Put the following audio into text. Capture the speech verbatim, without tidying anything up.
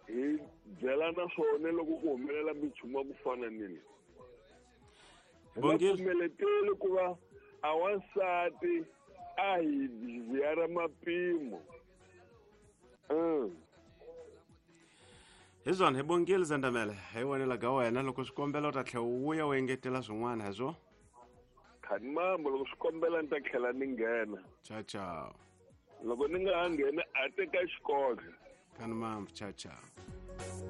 hi byela na swona loko ku humelela minchumu ku fana nini Bongile pfumeleteli ku va a wansati a hi vhiyara mapimo um hi zwona hi Bongile Zandamele hi vonela ga wena loko swikombela u ta tlhela u vuya u engetela swin'wana hi swo khani mambo loko swi kombela ni ta tlhela ni nghena ciao ciao loko ni nga ha nghena a teka xikohle khani mambo ciao ciao